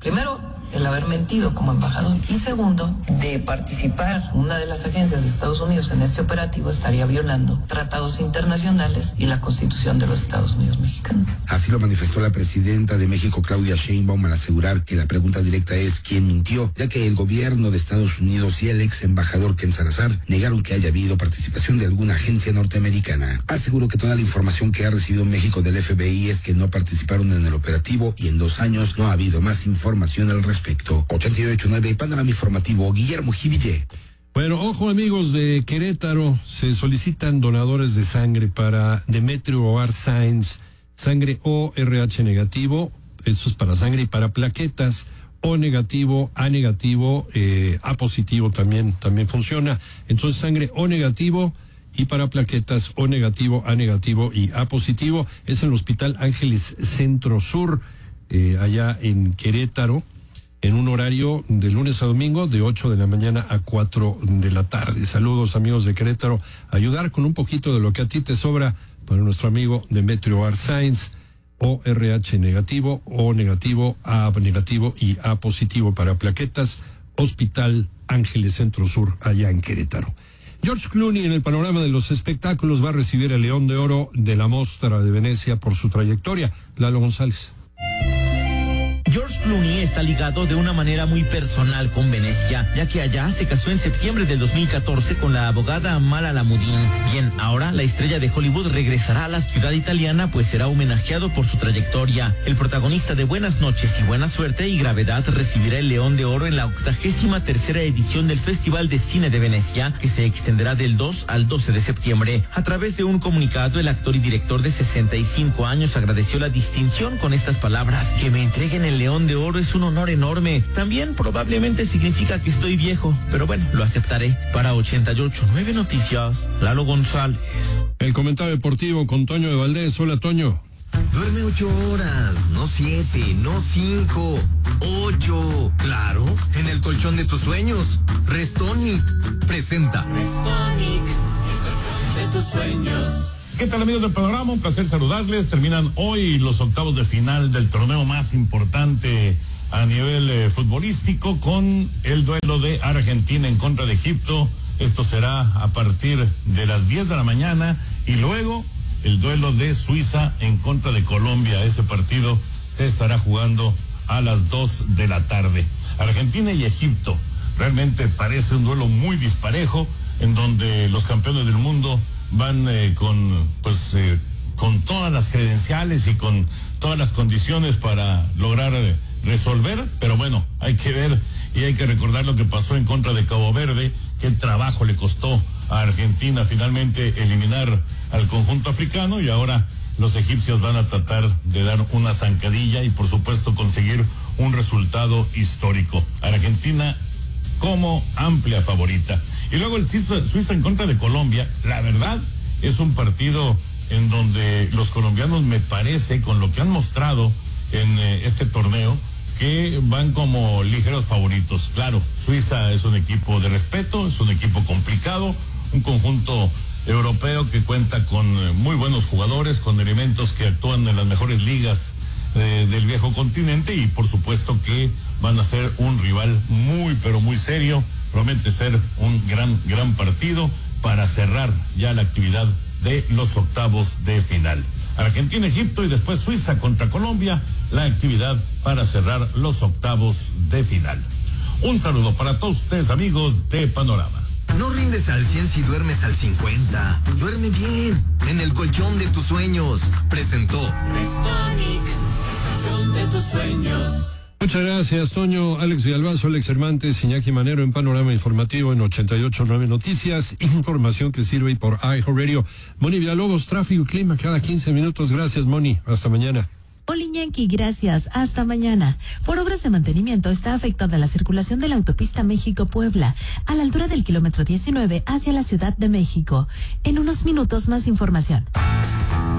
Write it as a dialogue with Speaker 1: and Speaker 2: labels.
Speaker 1: Primero, el haber mentido como embajador. Y segundo, de participar una de las agencias de Estados Unidos en este operativo estaría violando tratados internacionales y la Constitución de los Estados Unidos mexicanos.
Speaker 2: Así lo manifestó la presidenta de México, Claudia Sheinbaum, al asegurar que la pregunta directa es ¿quién mintió? Ya que el gobierno de Estados Unidos y el ex embajador Ken Salazar negaron que haya habido participación de alguna agencia norteamericana. Aseguró que toda la información que ha recibido México del FBI es que no participaron en el operativo y en 2 años no ha habido más información al respecto. 88.9 Panorama Informativo, Guillermo Jiville.
Speaker 3: Bueno, ojo amigos de Querétaro, se solicitan donadores de sangre para Demetrio Ovar Sáenz, sangre ORH negativo, esto es para sangre y para plaquetas, O negativo, A negativo, A positivo también funciona, entonces sangre O negativo y para plaquetas O negativo, A negativo y A positivo, es en el Hospital Ángeles Centro Sur, allá en Querétaro, en un horario de lunes a domingo de 8 de la mañana a 4 de la tarde. Saludos amigos de Querétaro, ayudar con un poquito de lo que a ti te sobra para nuestro amigo Demetrio Ovar Sáenz, ORH negativo, O negativo, A negativo y A positivo para plaquetas, Hospital Ángeles Centro Sur, allá en Querétaro. George Clooney en el panorama de los espectáculos va a recibir el León de Oro de la Mostra de Venecia por su trayectoria. Lalo González.
Speaker 4: George Clooney está ligado de una manera muy personal con Venecia, ya que allá se casó en septiembre del 2014 con la abogada Mala Lamudin. Bien, ahora la estrella de Hollywood regresará a la ciudad italiana, pues será homenajeado por su trayectoria. El protagonista de Buenas noches y buena suerte y Gravedad recibirá el León de Oro en la 83ª edición del Festival de Cine de Venecia, que se extenderá del 2 al 12 de septiembre. A través de un comunicado, el actor y director de 65 años agradeció la distinción con estas palabras: que me entreguen el León de Oro es un honor enorme. También probablemente significa que estoy viejo, pero bueno, lo aceptaré. Para 88.9 Noticias, Lalo González.
Speaker 3: El comentario deportivo con Toño de Valdés. Hola, Toño.
Speaker 5: Duerme 8 horas, no 7, no 5, 8. Claro, en el colchón de tus sueños. Restonic presenta.
Speaker 6: Restonic, el colchón de tus sueños.
Speaker 7: ¿Qué tal amigos del programa? Un placer saludarles. Terminan hoy los octavos de final del torneo más importante a nivel futbolístico con el duelo de Argentina en contra de Egipto. Esto será a partir de las 10 de la mañana y luego el duelo de Suiza en contra de Colombia. Ese partido se estará jugando a las 2 de la tarde. Argentina y Egipto. Realmente parece un duelo muy disparejo en donde los campeones del mundo van con todas las credenciales y con todas las condiciones para lograr resolver, pero bueno, hay que ver y hay que recordar lo que pasó en contra de Cabo Verde, qué trabajo le costó a Argentina finalmente eliminar al conjunto africano, y ahora los egipcios van a tratar de dar una zancadilla y por supuesto conseguir un resultado histórico. Argentina como amplia favorita. Y luego el Suiza en contra de Colombia. La verdad es un partido en donde los colombianos, me parece, con lo que han mostrado en este torneo, que van como ligeros favoritos. Claro, Suiza es un equipo de respeto, es un equipo complicado, un conjunto europeo que cuenta con muy buenos jugadores, con elementos que actúan en las mejores ligas del viejo continente, y por supuesto que van a ser un rival muy pero muy serio. Promete ser un gran partido para cerrar ya la actividad de los octavos de final. Argentina-Egipto y después Suiza contra Colombia, la actividad para cerrar los octavos de final. Un saludo para todos ustedes amigos de Panorama.
Speaker 5: No rindes al 100 si duermes al 50. Duerme bien, en el colchón de tus sueños. Presentó
Speaker 6: Restonic, el colchón de tus sueños.
Speaker 3: Muchas gracias, Toño. Alex Villalbazo, Alex Cervantes, Iñaki Manero en Panorama Informativo en 88.9 Noticias. Información que sirve por iHeartRadio. Moni Villalobos, tráfico y clima cada 15 minutos. Gracias, Moni. Hasta mañana.
Speaker 8: Hola Iñaki, gracias. Hasta mañana. Por obras de mantenimiento está afectada la circulación de la autopista México-Puebla, a la altura del kilómetro 19 hacia la Ciudad de México. En unos minutos más información.